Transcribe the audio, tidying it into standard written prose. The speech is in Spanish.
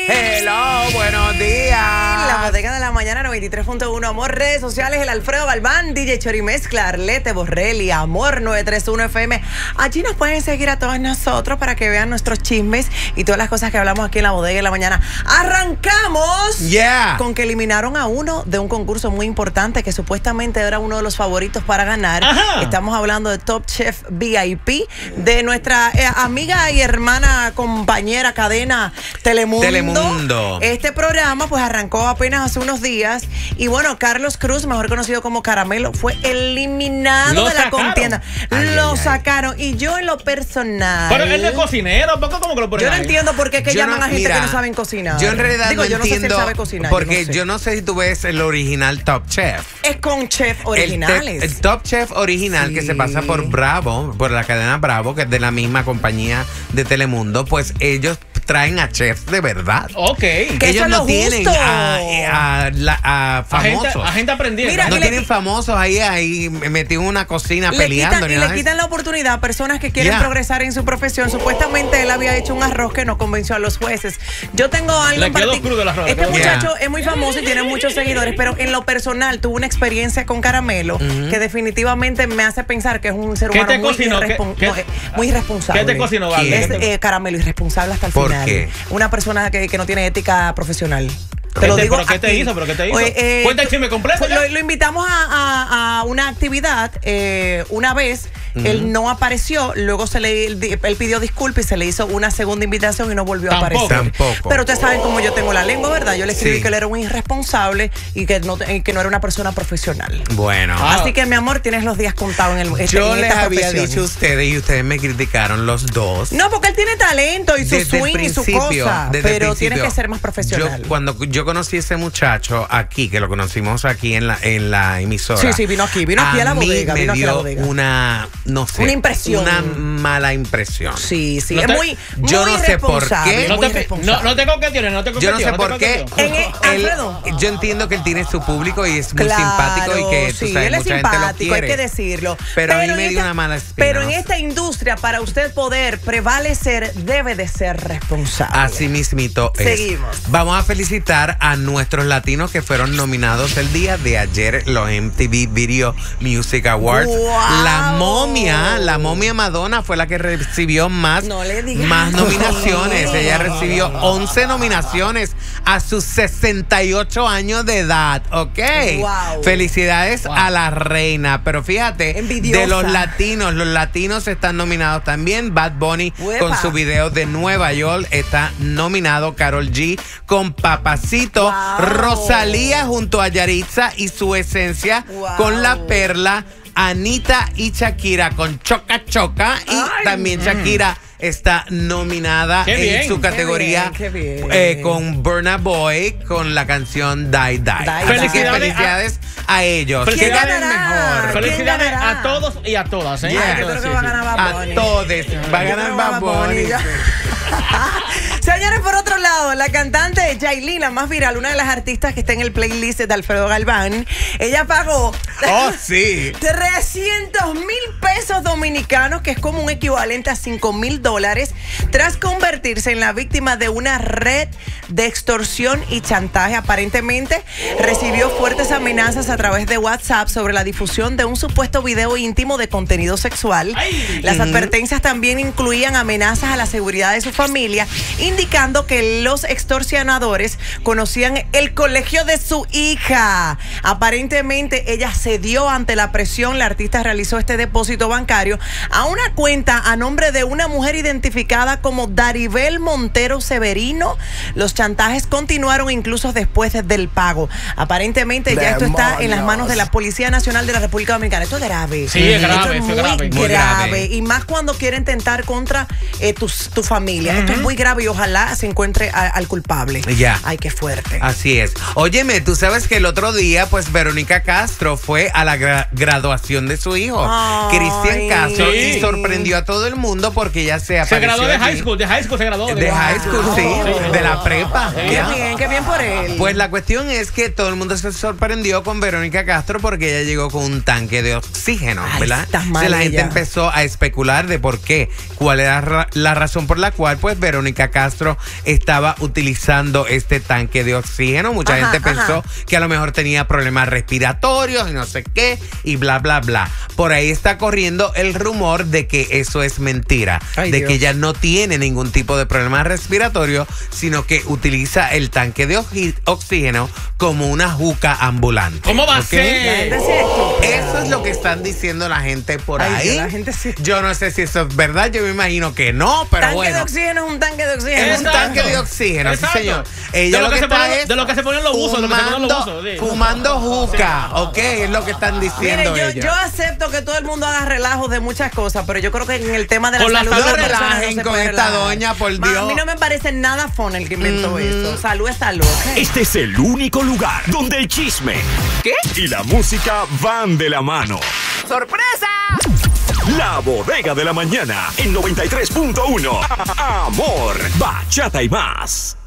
Hello, buenos días. La bodega de la mañana 93.1, Amor, redes sociales, el Alfredo Galván, DJ Chorimezcla, Arlete Borrelli, Amor 931 FM. Allí nos pueden seguir a todos nosotros para que vean nuestros chismes y todas las cosas que hablamos aquí en la bodega de la mañana. Arrancamos con que eliminaron a uno de un concurso muy importante que supuestamente era uno de los favoritos para ganar. Ajá. Estamos hablando de Top Chef VIP, de nuestra amiga y hermana, compañera, cadena Telemundo. Este programa pues arrancó apenas hace unos días y bueno, Carlos Cruz, mejor conocido como Caramelo, fue eliminado de la contienda. Lo sacaron y yo en lo personal... Pero él es cocinero, ¿por qué como que lo ponen Yo no ahí? entiendo por qué llaman a gente que no saben cocinar. Yo en realidad no yo no sé si él entiendo sabe cocinar. porque yo no sé si tú ves el original Top Chef. Es con chef originales. El Top Chef original que se pasa por Bravo, por la cadena Bravo, que es de la misma compañía de Telemundo, pues ellos traen a chefs de verdad. Ok. Que ellos no tienen a famosos. A gente aprendiendo. Mira, no tienen famosos ahí metidos en una cocina peleando. Le quitan la oportunidad a personas que quieren progresar en su profesión. Supuestamente él había hecho un arroz que no convenció a los jueces. Yo tengo algo Le quedó crudo el arroz. Este muchacho es muy famoso y tiene muchos seguidores, pero en lo personal tuvo una experiencia con Caramelo que definitivamente me hace pensar que es un ser humano muy irresponsable. ¿Qué te cocinó, Vale? Es Caramelo, irresponsable hasta el final. ¿Por qué? Una persona que no tiene ética profesional. Te lo digo. ¿Pero qué te hizo? Cuenta el chisme completo. Lo invitamos a una actividad una vez. Él no apareció, luego él pidió disculpas y se le hizo una segunda invitación y no volvió a aparecer. Tampoco. Pero ustedes saben cómo yo tengo la lengua, ¿verdad? Yo le escribí que él era un irresponsable y que no era una persona profesional. Bueno. Así que, mi amor, tienes los días contados en el Yo les había dicho a ustedes y ustedes me criticaron los dos. No, porque él tiene talento y su swing y su cosa, pero tiene que ser más profesional. Cuando yo conocí a ese muchacho aquí, que lo conocimos aquí en la emisora. Sí, vino aquí a la bodega. Me dio una impresión. Una mala impresión. Sí, no es muy yo no sé por qué. No te coquetiones, Yo no sé por qué. Yo entiendo que él tiene su público y es muy simpático y que tú sabes, él es mucha simpático, gente lo quiere. hay que decirlo. Pero a mí me dio una mala espina. Pero en esta industria, para usted poder prevalecer, debe de ser responsable. Así mismito es. Seguimos. Vamos a felicitar a nuestros latinos que fueron nominados el día de ayer, los MTV Video Music Awards. Wow. La momia Madonna fue la que recibió más nominaciones. Ella recibió 11 nominaciones a sus 68 años de edad. Ok. Wow. Felicidades a la reina. Pero fíjate, envidiosa. De los latinos están nominados también. Bad Bunny con su video de Nueva York está nominado. Karol G con Papacito. Wow. Rosalía junto a Yaritza y su esencia con La Perla. Anita y Shakira con Choca Choca. Y también Shakira está nominada en su categoría con Burna Boy con la canción Die Die. Así que felicidades a ellos. Felicidades mejor. Felicidades a todos y a todas. Yo creo que va a ganar Bad Bunny. A todos. Va a ganar Bad Bunny. Señores, por otro lado, la cantante Yailin, la más viral, una de las artistas que está en el playlist de Alfredo Galván, ella pagó 300,000 pesos dominicanos, que es como un equivalente a $5,000, tras convertirse en la víctima de una red de extorsión y chantaje. Aparentemente recibió fuertes amenazas a través de WhatsApp sobre la difusión de un supuesto video íntimo de contenido sexual. Las advertencias también incluían amenazas a la seguridad de su familia, indicando que los extorsionadores conocían el colegio de su hija. Aparentemente ella cedió ante la presión. La artista realizó este depósito bancario a una cuenta a nombre de una mujer identificada como Daribel Montero Severino. Los chantajes continuaron incluso después del pago. Aparentemente ya esto está en las manos de la Policía Nacional de la República Dominicana. Esto es grave. Sí, es grave, esto es muy grave. Y más cuando quieren tentar contra tu familia. Esto es muy grave y ojalá se encuentre al culpable. Ay, qué fuerte. Así es. Óyeme, tú sabes que el otro día, pues, Verónica Castro fue a la graduación de su hijo, Cristian Castro, y sorprendió a todo el mundo porque ella se graduó de high school, se graduó. De high school, de la prepa. Qué bien por él. Pues la cuestión es que todo el mundo se sorprendió con Verónica Castro porque ella llegó con un tanque de oxígeno, ¿verdad? Entonces la gente empezó a especular de por qué, cuál era la razón por la cual, pues, Verónica Castro estaba utilizando este tanque de oxígeno. Mucha gente pensó que a lo mejor tenía problemas respiratorios y no sé qué, y bla, bla, bla. Por ahí está corriendo el rumor de que eso es mentira. Ay, de Dios. que ella no tiene ningún tipo de problema respiratorio, sino que utiliza el tanque de oxígeno como una juca ambulante. ¿Cómo va a La ser? gente sí es estúpida. Eso es lo que están diciendo la gente por Ay, ahí. Dios, la gente sí. Yo no sé si eso es verdad, yo me imagino que no, pero Tanque bueno. de oxígeno es un tanque de oxígeno. Es un Exacto. tanque de oxígeno, Exacto. sí señor. Ella De lo que se está ponen- es de lo que se ponen los buzos, de lo que se ponen los buzos, sí. fumando juca, ok, es lo que están Mire, diciendo yo ellos. acepto que todo el mundo haga relajos de muchas cosas, pero yo creo que en el tema de la Con la salud salud las personas relajen se con pueden esta relajar. doña, por Ma, Dios. a mí no me parece nada fun el que inventó eso. Salud es salud. ¿Ok? Este es el único lugar donde el chisme y la música van de la mano. ¡Sorpresa! La Bodega de la Mañana en 93.1. Amor, bachata y más.